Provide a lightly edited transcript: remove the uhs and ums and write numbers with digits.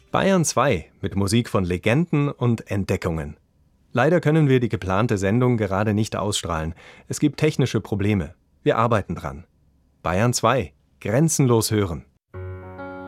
Bayern 2 mit Musik von Legenden und Entdeckungen. Leider können wir die geplante Sendung gerade nicht ausstrahlen. Es gibt technische Probleme. Wir arbeiten dran. Bayern 2. Grenzenlos hören.